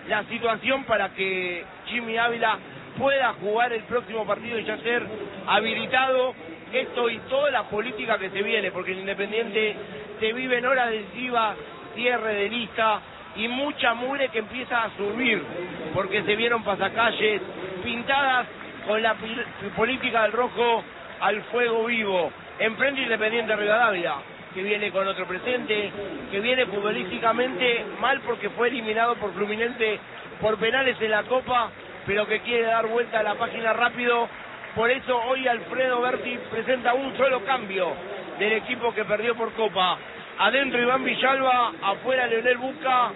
la situación para que Jimmy Ávila pueda jugar el próximo partido y ya ser habilitado. Esto y toda la política que se viene, porque el Independiente se vive en horas decisivas, cierre de lista y mucha mugre que empieza a subir, porque se vieron pasacalles pintadas con la política del rojo al fuego vivo. Enfrente Independiente Rivadavia, que viene con otro presente, que viene futbolísticamente mal porque fue eliminado por Fluminense por penales en la Copa, pero que quiere dar vuelta a la página rápido. Por eso hoy Alfredo Berti presenta un solo cambio del equipo que perdió por Copa. Adentro Iván Villalba, afuera Leonel Busca,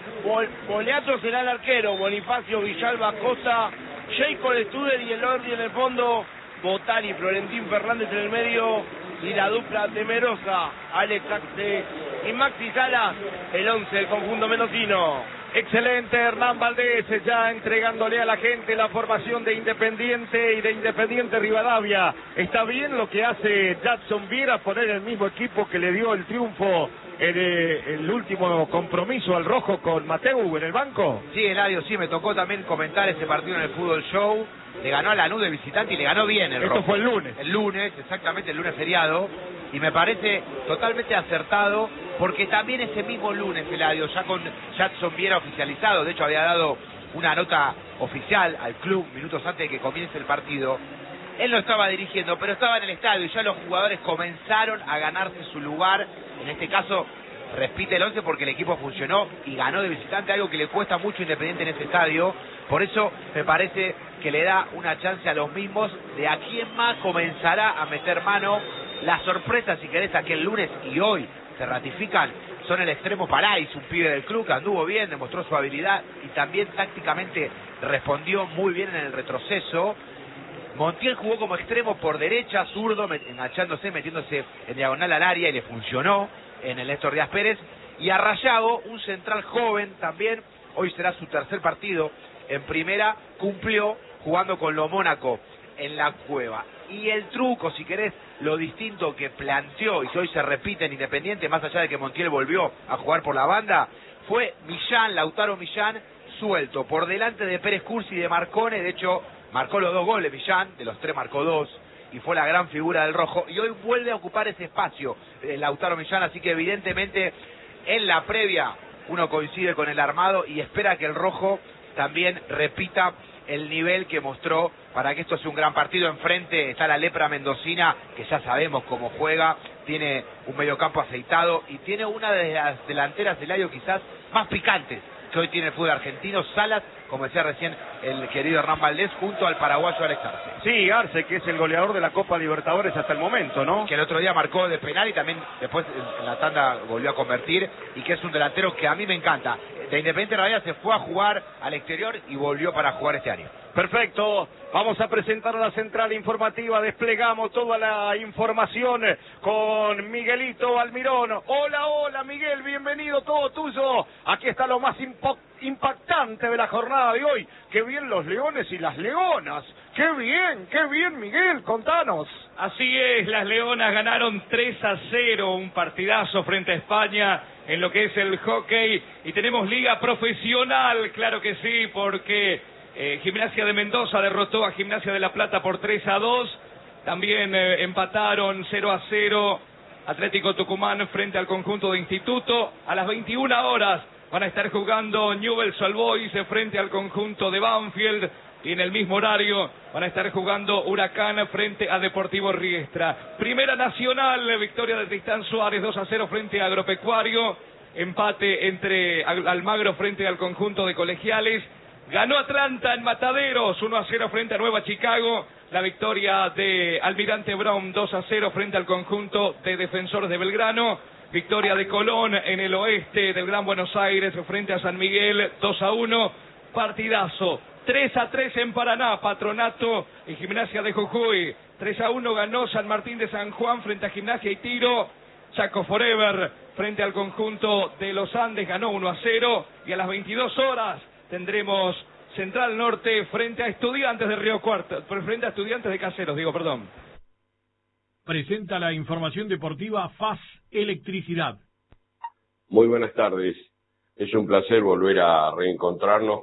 Boleato será el arquero, Bonifacio, Villalba, Costa, Jacob Studer y el orden en el fondo, Botari, Florentín Fernández en el medio y la dupla temerosa, Alex Axe y Maxi Salas, el 11 del conjunto mendocino. Excelente Hernán Valdés, ya entregándole a la gente la formación de Independiente y de Independiente Rivadavia. Está bien lo que hace Jackson Viera, poner el mismo equipo que le dio el triunfo en el último compromiso al rojo con Mateu en el banco. Sí, Eladio, sí, me tocó también comentar ese partido en el Fútbol Show. Le ganó a Lanús de visitante y le ganó bien el rojo. Esto fue el lunes. El lunes, exactamente, el lunes feriado. Y me parece totalmente acertado, porque también ese mismo lunes, Eladio, ya con Jackson Viera oficializado, de hecho había dado una nota oficial al club minutos antes de que comience el partido. Él no estaba dirigiendo, pero estaba en el estadio y ya los jugadores comenzaron a ganarse su lugar. En este caso, repite el 11 porque el equipo funcionó y ganó de visitante, algo que le cuesta mucho a Independiente en ese estadio. Por eso me parece que le da una chance a los mismos de a quién más comenzará a meter mano. La sorpresa, si querés, a que el lunes y hoy se ratifican, son el extremo Parais, un pibe del club que anduvo bien, demostró su habilidad y también tácticamente respondió muy bien en el retroceso. Montiel jugó como extremo por derecha, zurdo, enganchándose, metiéndose en diagonal al área y le funcionó en el Néstor Díaz Pérez. Y a Rayado, un central joven también, hoy será su tercer partido en primera, cumplió jugando con lo Mónaco en la Cueva. Y el truco, si querés, lo distinto que planteó y que hoy se repite en Independiente, más allá de que Montiel volvió a jugar por la banda, fue Millán, Lautaro Millán, suelto por delante de Pérez Cursi y de Marcone. De hecho, marcó los 2 goles Millán, de los 3 marcó 2 y fue la gran figura del rojo. Y hoy vuelve a ocupar ese espacio Lautaro Millán, así que evidentemente en la previa uno coincide con el armado y espera que el rojo también repita el nivel que mostró para que esto sea un gran partido. Enfrente está la lepra mendocina, que ya sabemos cómo juega, tiene un mediocampo aceitado y tiene una de las delanteras del Eladio quizás más picantes que hoy tiene el fútbol argentino. Salas, como decía recién el querido Hernán Valdés, junto al paraguayo Alex Arce. Sí, Arce, que es el goleador de la Copa Libertadores hasta el momento, ¿no? Que el otro día marcó de penal y también después en la tanda volvió a convertir, y que es un delantero que a mí me encanta. De Independiente Rivadavia se fue a jugar al exterior y volvió para jugar este año. Perfecto, vamos a presentar a la central informativa, desplegamos toda la información con Miguelito Almirón. Hola, hola Miguel, bienvenido, todo tuyo. Aquí está lo más impactante de la jornada de hoy. Qué bien los leones y las leonas. Qué bien Miguel, contanos. Así es, las leonas ganaron 3-0, un partidazo frente a España en lo que es el hockey. Y tenemos liga profesional, claro que sí, porque Gimnasia de Mendoza derrotó a Gimnasia de La Plata por 3-2. También empataron 0-0 Atlético Tucumán frente al conjunto de Instituto. A las 21 horas van a estar jugando Newell's Old Boys frente al conjunto de Banfield. Y en el mismo horario van a estar jugando Huracán frente a Deportivo Riestra. Primera Nacional, victoria de Tristán Suárez 2-0 frente a Agropecuario. Empate entre Almagro frente al conjunto de Colegiales. Ganó Atlanta en Mataderos 1-0 frente a Nueva Chicago. La victoria de Almirante Brown 2-0 frente al conjunto de Defensores de Belgrano. Victoria de Colón en el oeste del Gran Buenos Aires frente a San Miguel 2-1. Partidazo. 3-3 en Paraná, Patronato y Gimnasia de Jujuy. 3-1 ganó San Martín de San Juan frente a Gimnasia y Tiro. Chaco Forever frente al conjunto de los Andes ganó 1-0. Y a las 22 horas tendremos Central Norte frente a Estudiantes de Río Cuarto, frente a Estudiantes de Caseros, perdón. Presenta la información deportiva FAS Electricidad. Muy buenas tardes. Es un placer volver a reencontrarnos